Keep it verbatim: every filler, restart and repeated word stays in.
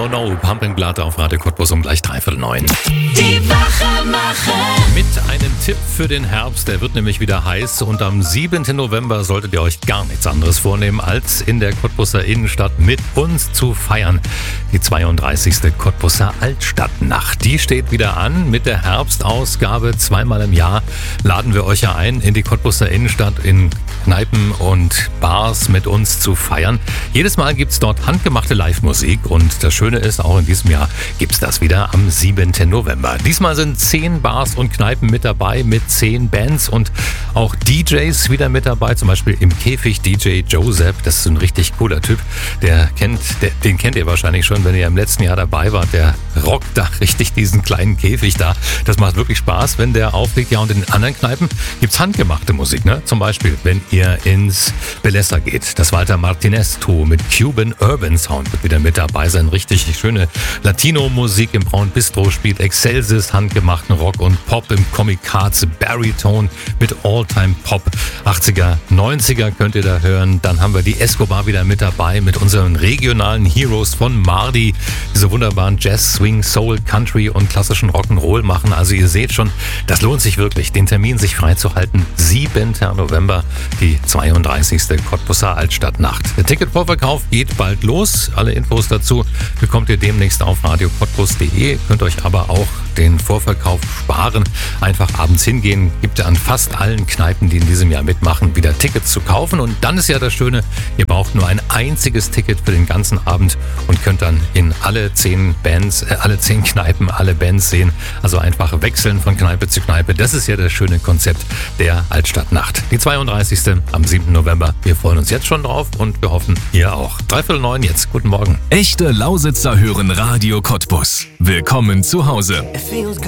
No No, Pumping-Blatt auf Radio Cottbus um gleich dreiviertel neun. Die Wachemacher. Mit einem Tipp für den Herbst, der wird nämlich wieder heiß und am siebenten November solltet ihr euch gar nichts anderes vornehmen, als in der Cottbuser Innenstadt mit uns zu feiern. Die zweiunddreißigste Cottbuser Altstadtnacht, die steht wieder an mit der Herbstausgabe. Zweimal im Jahr laden wir euch ja ein, in die Cottbuser Innenstadt, in Kneipen und Bars mit uns zu feiern. Jedes Mal gibt's dort handgemachte Live-Musik und das Schöne ist, auch in diesem Jahr gibt's das wieder am siebenten November. Diesmal sind zehn Bars und Kneipen mit dabei, mit zehn Bands und auch D Js wieder mit dabei, zum Beispiel im Käfig D J Joseph, das ist ein richtig cooler Typ, der kennt, der, den kennt ihr wahrscheinlich schon, wenn ihr im letzten Jahr dabei wart, der rockt da richtig diesen kleinen Käfig da, das macht wirklich Spaß, wenn der auflegt. Ja, und in den anderen Kneipen gibt's handgemachte Musik, ne? Zum Beispiel, wenn ihr ins Bellessa geht, das Walter Martinez Trio mit Cuban Urban Sound wird wieder mit dabei sein, richtig schöne Latino-Musik im Braun Bistro spielt Excelsis, handgemachten Rock und Pop im Kamikaze Baritone mit All-Time Pop. achtziger, neunziger könnt ihr da hören. Dann haben wir die Escobar wieder mit dabei mit unseren regionalen Heroes von Mardi, diese wunderbaren Jazz, Swing, Soul, Country und klassischen Rock'n'Roll machen. Also ihr seht schon, das lohnt sich wirklich, den Termin sich freizuhalten. siebenten November, die zweiunddreißigste Cottbuser Altstadtnacht. Der Ticketvorverkauf geht bald los. Alle Infos dazu bekommt ihr demnächst auf radio cottbus punkt de. Könnt euch aber auch den Vorverkauf sparen. Einfach abends hingehen. Gibt ja an fast allen Kneipen, die in diesem Jahr mitmachen, wieder Tickets zu kaufen. Und dann ist ja das Schöne, ihr braucht nur ein einziges Ticket für den ganzen Abend und könnt dann in alle zehn Bands, äh, alle zehn Kneipen, alle Bands sehen. Also einfach wechseln von Kneipe zu Kneipe. Das ist ja das schöne Konzept der Altstadtnacht. Die zweiunddreißigste am siebten November. Wir freuen uns jetzt schon drauf und wir hoffen, ihr auch. Dreiviertel neun jetzt. Guten Morgen. Echte Lausitzer hören Radio Cottbus. Willkommen zu Hause.